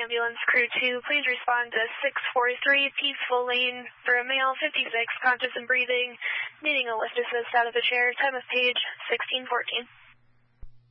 Ambulance Crew 2, please respond to 643 Peaceful Lane for a male, 56, conscious and breathing, needing a lift assist out of the chair, time of page 1614.